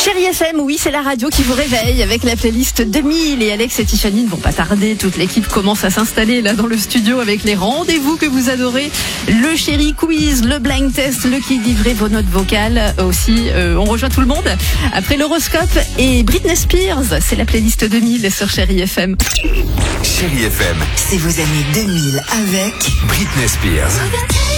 Chérie FM, oui, c'est la radio qui vous réveille avec la playlist 2000 et Alex et Tiffany ne vont pas tarder. Toute l'équipe commence à s'installer là dans le studio avec les rendez-vous que vous adorez. Le Chéri Quiz, le blind test, le qui livrait vos notes vocales aussi. On rejoint tout le monde après l'horoscope et Britney Spears. C'est la playlist 2000 sur Chéri FM. Chéri FM, c'est vos années 2000 avec Britney Spears.